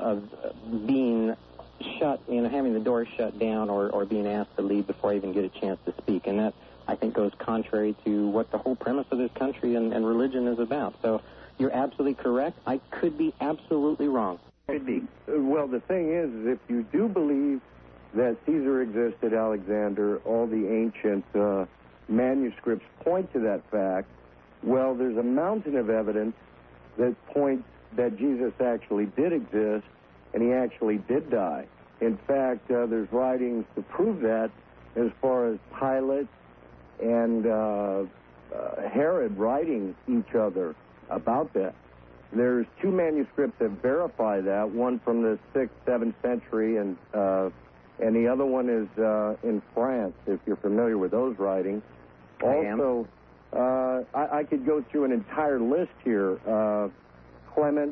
being shut, having the door shut down or being asked to leave before I even get a chance to speak. And that, I think, goes contrary to what the whole premise of this country and religion is about. So you're absolutely correct. I could be absolutely wrong. Could be. Well, the thing is if you do believe that Caesar existed, Alexander, all the ancient manuscripts point to that fact, well, there's a mountain of evidence that points that Jesus actually did exist and he actually did die. In fact, there's writings to prove that as far as Pilate and Herod writing each other about that. There's two manuscripts that verify that, one from the 6th, 7th century, and the other one is in France, if you're familiar with those writings. Also, I could go through an entire list here. Clement,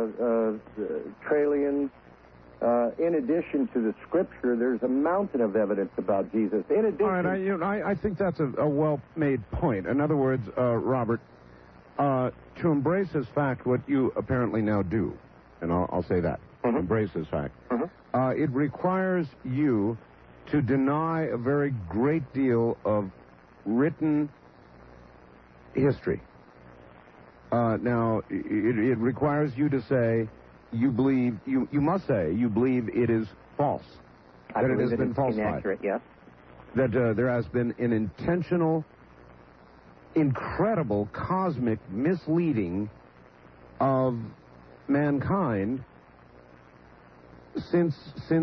Trajan. In addition to the scripture, there's a mountain of evidence about Jesus. In addition, all right, I think that's a well-made point. In other words, Robert, to embrace as fact what you apparently now do, and I'll say that, embrace as fact, it requires you to deny a very great deal of written history. Now, it requires you to say you believe, you must say you believe it is false. That it has been falsified. Inaccurate, yes. That there has been an intentional, incredible, cosmic misleading of mankind since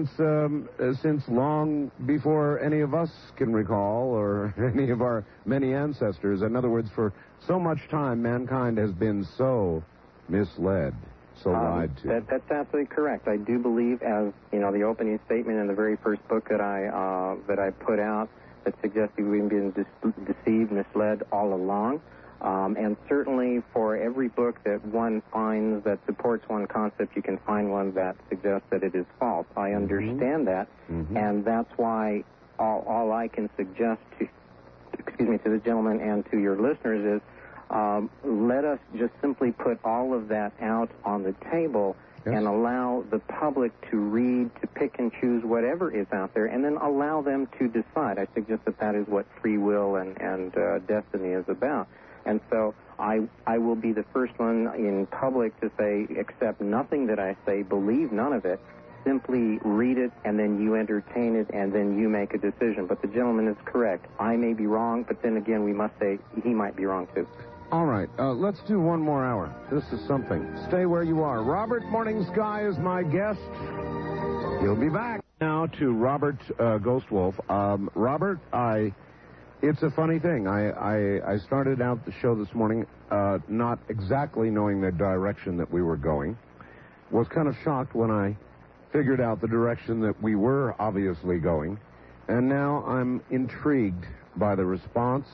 long before any of us can recall, or any of our many ancestors. In other words, for so much time, mankind has been so misled, so lied to. That's absolutely correct. I do believe, as the opening statement in the very first book that I put out, that suggests we've been deceived, misled all along. And certainly for every book that one finds that supports one concept, you can find one that suggests that it is false. I understand that, and that's why all I can suggest to the gentleman and to your listeners is let us just simply put all of that out on the table and allow the public to read, to pick and choose whatever is out there, and then allow them to decide. I suggest that is what free will and destiny is about. And so I will be the first one in public to say, accept nothing that I say, believe none of it, simply read it, and then you entertain it, and then you make a decision. But the gentleman is correct. I may be wrong, but then again, we must say he might be wrong, too. All right, let's do one more hour. This is something. Stay where you are. Robert Morning Sky is my guest. He'll be back. Now to Robert Ghostwolf. Robert, it's a funny thing. I started out the show this morning not exactly knowing the direction that we were going. Was kind of shocked when I figured out the direction that we were obviously going. And now I'm intrigued by the response,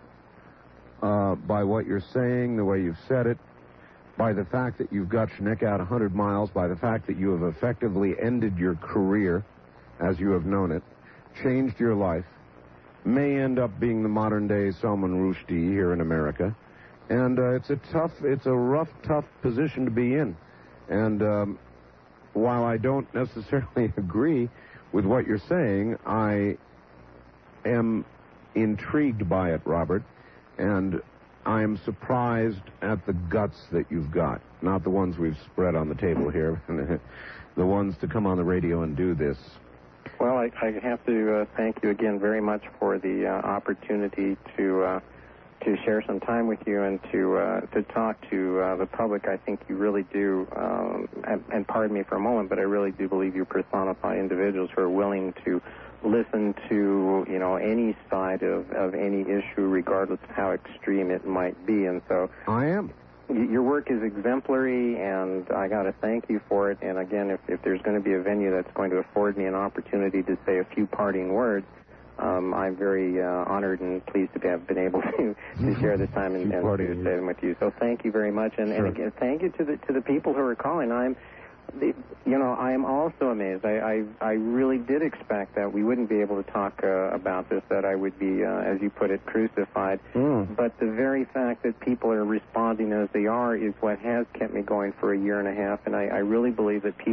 by what you're saying, the way you've said it, by the fact that you've got your neck out 100 miles, by the fact that you have effectively ended your career as you have known it, changed your life, may end up being the modern-day Salman Rushdie here in America. And it's a rough, tough position to be in. And while I don't necessarily agree with what you're saying, I am intrigued by it, Robert. And I am surprised at the guts that you've got. Not the ones we've spread on the table here, the ones to come on the radio and do this. Well, I have to thank you again very much for the opportunity to share some time with you and to talk to the public. I think you really do, and pardon me for a moment, but I really do believe you personify individuals who are willing to listen to any side of any issue, regardless of how extreme it might be. And so I am. Your work is exemplary, and I got to thank you for it. And again, if there's going to be a venue that's going to afford me an opportunity to say a few parting words, I'm very honored and pleased to have been able to share this time and to say them with you. So thank you very much, and again, thank you to the people who are calling. I am also amazed. I really did expect that we wouldn't be able to talk about this, that I would be, as you put it, crucified. But the very fact that people are responding as they are is what has kept me going for a year and a half, and I really believe that people